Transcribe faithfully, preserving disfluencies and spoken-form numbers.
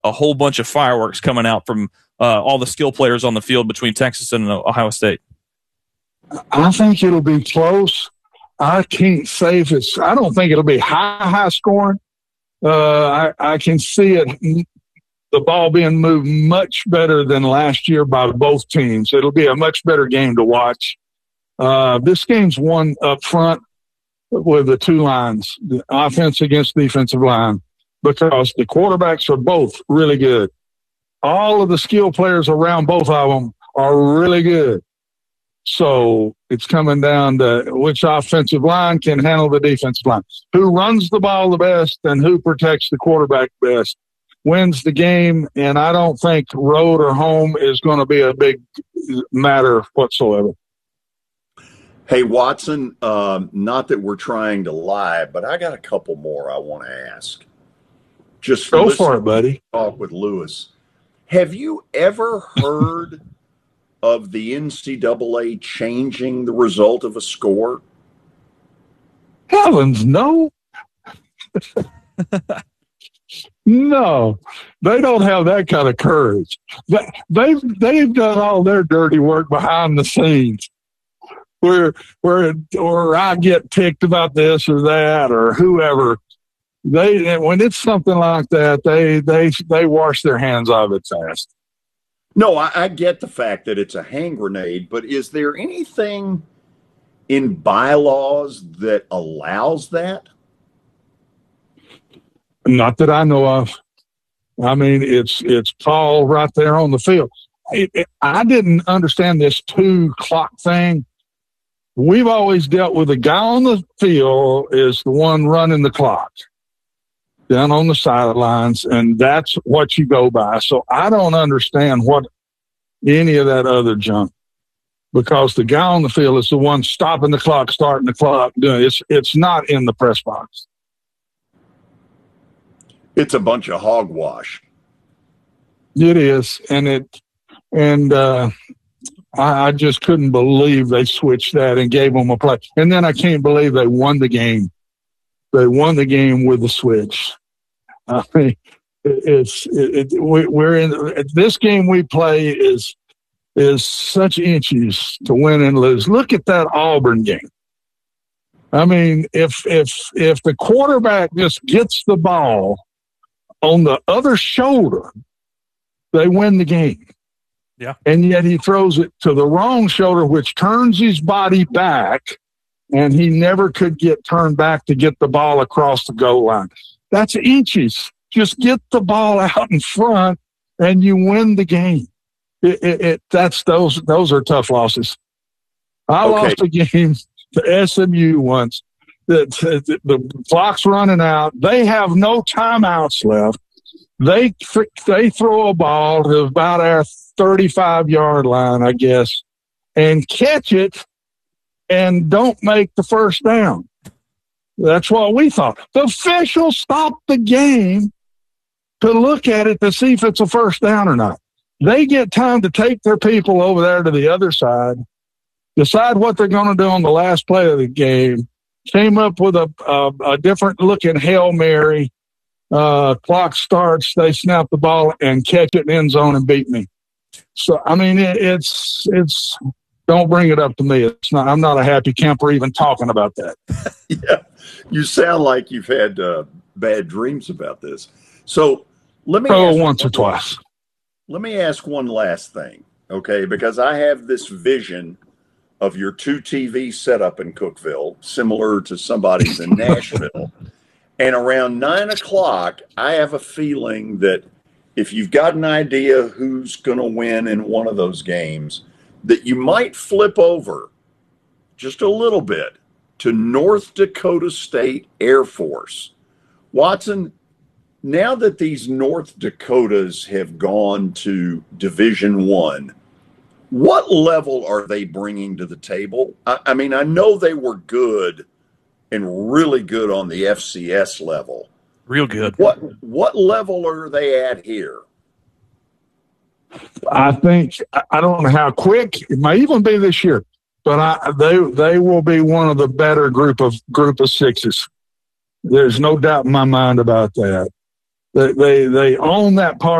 a whole bunch of fireworks coming out from uh, all the skill players on the field between Texas and Ohio State? I think it'll be close. I can't say if it's – I don't think it'll be high, high scoring. Uh, I, I can see it – the ball being moved much better than last year by both teams. It'll be a much better game to watch. Uh, this game's won up front with the two lines, the offense against defensive line, because the quarterbacks are both really good. All of the skill players around both of them are really good. So it's coming down to which offensive line can handle the defensive line. Who runs the ball the best and who protects the quarterback best wins the game, and I don't think road or home is going to be a big matter whatsoever. Hey, Watson, um, not that we're trying to lie, but I got a couple more I want to ask. Just go for it, buddy. Talk with Lewis. Have you ever heard of the N C double A changing the result of a score? Heavens, no. No, they don't have that kind of courage. They've they've done all their dirty work behind the scenes, where where or I get ticked about this or that or whoever. They when it's something like that, they they they wash their hands of it fast. No, I, I get the fact that it's a hand grenade, but is there anything in bylaws that allows that? Not that I know of. I mean, it's it's Paul right there on the field. It, it, I didn't understand this two clock thing. We've always dealt with the guy on the field is the one running the clock down on the sidelines, and that's what you go by. So I don't understand what any of that other junk, because the guy on the field is the one stopping the clock, starting the clock, doing it's it's not in the press box. It's a bunch of hogwash. It is, and it, and uh, I, I just couldn't believe they switched that and gave them a play. And then I can't believe they won the game. They won the game with the switch. I mean, it, it's it, it, we're in this game we play is is such inches to win and lose. Look at that Auburn game. I mean, if if if the quarterback just gets the ball on the other shoulder, they win the game. Yeah. And yet he throws it to the wrong shoulder, which turns his body back, and he never could get turned back to get the ball across the goal line. That's inches. Just get the ball out in front, and you win the game. It, it, it that's those those are tough losses. I okay. lost a game to S M U once. The, the, the clock's running out. They have no timeouts left. They they throw a ball to about our thirty-five yard line, I guess, and catch it and don't make the first down. That's what we thought. The officials stopped the game to look at it to see if it's a first down or not. They get time to take their people over there to the other side, decide what they're going to do on the last play of the game, came up with a, a, a different-looking Hail Mary. Uh, clock starts, they snap the ball and catch it in the end zone and beat me. So, I mean, it, it's it's don't bring it up to me. It's not. I'm not a happy camper even talking about that. Yeah, you sound like you've had uh, bad dreams about this. So let me oh, ask once one, or twice. Let me ask one last thing, okay? Because I have this vision of your two T V setup in Cookeville, similar to somebody's in Nashville. And around nine o'clock, I have a feeling that if you've got an idea who's going to win in one of those games, that you might flip over just a little bit to North Dakota State Air Force. Watson, now that these North Dakotas have gone to Division One, what level are they bringing to the table? I, I mean, I know they were good and really good on the F C S level. Real good. What what level are they at here? I think I don't know how quick it may even be this year, but I, they they will be one of the better group of group of sixes. There's no doubt in my mind about that. They they, they own that part